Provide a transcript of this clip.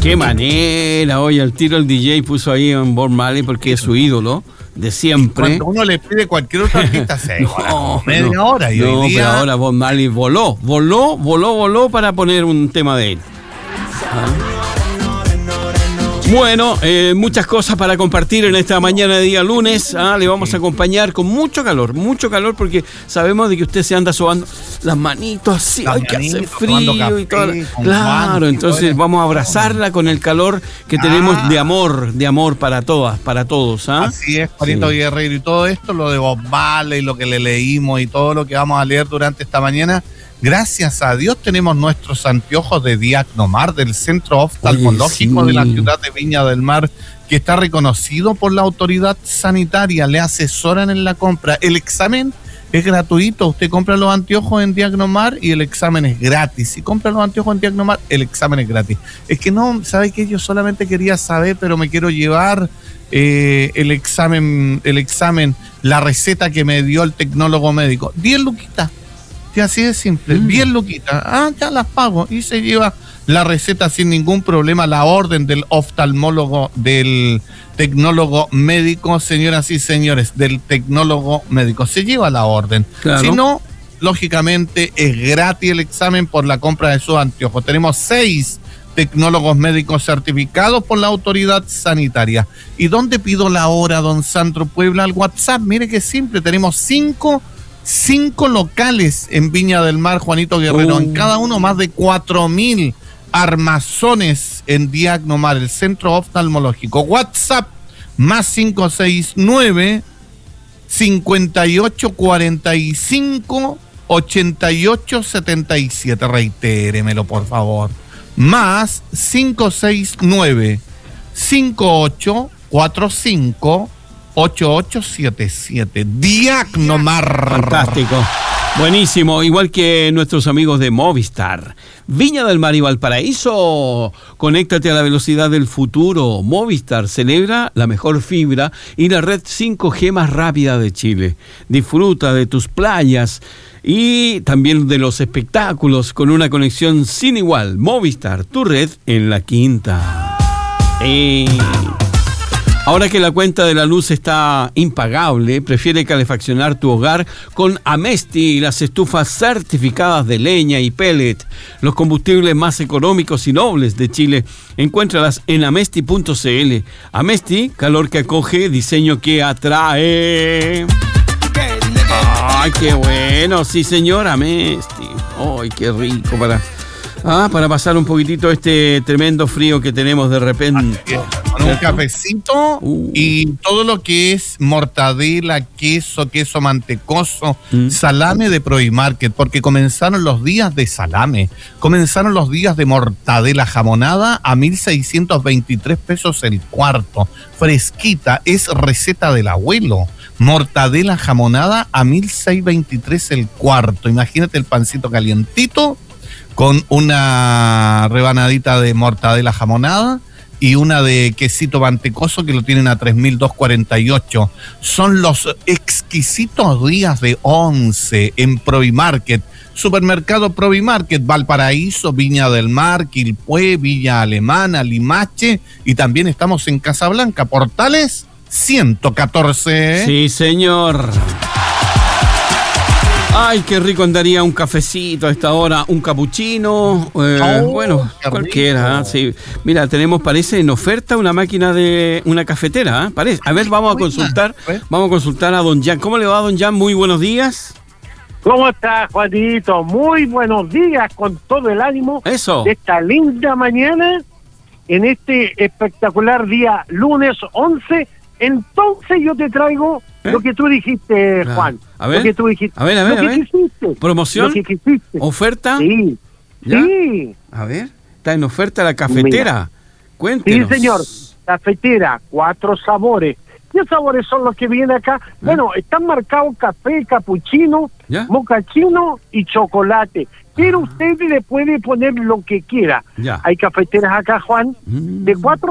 Qué manera, oye, al tiro el DJ puso ahí en Bob Marley porque es su ídolo de siempre. Cuando uno le pide cualquier otro artista, media hora. Y no, hoy día... pero ahora Bob Marley voló para poner un tema de él. Bueno, muchas cosas para compartir en esta mañana de día lunes. Le vamos a acompañar con mucho calor porque sabemos de que usted se anda sobando las manitos así, ay, que hace frío y todo. Claro, entonces vamos a abrazarla con el calor que tenemos de amor para todas, para todos. Así es, Juanito Guerrero, y todo esto, lo de Bob Marley, lo que le leímos y todo lo que vamos a leer durante esta mañana. Gracias a Dios tenemos nuestros anteojos de Diagnomar del Centro Oftalmológico de la ciudad de Viña del Mar, que está reconocido por la autoridad sanitaria, le asesoran en la compra. El examen es gratuito, usted compra los anteojos en Diagnomar y el examen es gratis. Si compra los anteojos en Diagnomar, el examen es gratis. Es que no, ¿sabe qué? Yo solamente quería saber, pero me quiero llevar el examen, la receta que me dio el tecnólogo médico. 10 luquitas. Sí, así de simple, bien loquita. Ya las pago y se lleva la receta sin ningún problema, la orden del oftalmólogo, del tecnólogo médico, señoras y señores, del tecnólogo médico. Se lleva la orden. Claro. Si no, lógicamente es gratis el examen por la compra de sus anteojos. Tenemos 6 tecnólogos médicos certificados por la autoridad sanitaria. ¿Y dónde pido la hora, don Sandro Puebla? Al WhatsApp, mire qué simple, tenemos 5 locales en Viña del Mar, Juanito Guerrero, en cada uno más de 4.000 armazones en Diagnomar, el centro oftalmológico. WhatsApp más 569 5845 8877. Reitéremelo, por favor. Más 569 5845 8877. Diagnomar. Fantástico. Buenísimo. Igual que nuestros amigos de Movistar. Viña del Mar y Valparaíso. Conéctate a la velocidad del futuro. Movistar celebra la mejor fibra y la red 5G más rápida de Chile. Disfruta de tus playas y también de los espectáculos con una conexión sin igual. Movistar, tu red en la quinta. Ahora que la cuenta de la luz está impagable, prefiere calefaccionar tu hogar con Amesti y las estufas certificadas de leña y pellet, los combustibles más económicos y nobles de Chile. Encuéntralas en amesti.cl. Amesti, calor que acoge, diseño que atrae. ¡Ay, qué bueno! Sí, señor, Amesti. ¡Ay, qué rico para pasar un poquitito este tremendo frío que tenemos de repente! Con un cafecito y todo lo que es mortadela, queso mantecoso, salame de Provimarket, porque comenzaron los días de salame, comenzaron los días de mortadela jamonada a 1.623 pesos el cuarto, fresquita, es receta del abuelo. Mortadela jamonada a 1.623 el cuarto. Imagínate el pancito calientito con una rebanadita de mortadela jamonada y una de quesito mantecoso que lo tienen a 3.248. Son los exquisitos días de 11 en Provimarket. Supermercado Provimarket, Valparaíso, Viña del Mar, Quilpué, Villa Alemana, Limache, y también estamos en Casablanca, Portales 114. Sí, señor. Ay, qué rico andaría un cafecito a esta hora, un capuchino, bueno, cualquiera, sí. Mira, tenemos, parece, en oferta una máquina de una cafetera, parece. A ver, vamos a consultar a don Jan. ¿Cómo le va, don Jan? Muy buenos días. ¿Cómo está, Juanito? Muy buenos días, con todo el ánimo de esta linda mañana, en este espectacular día lunes 11. Entonces yo te traigo lo que tú dijiste, Juan. A ver, lo que tú dijiste. A ver. ¿Promoción? Lo que quisiste. ¿Oferta? Sí. ¿Ya? Sí. A ver, está en oferta la cafetera. Cuéntenos. Sí, señor. Cafetera, 4 sabores. ¿Qué sabores son los que vienen acá? Bueno, están marcados café, capuchino, mocachino y chocolate. Pero usted le puede poner lo que quiera. Hay cafeteras acá, Juan, de 4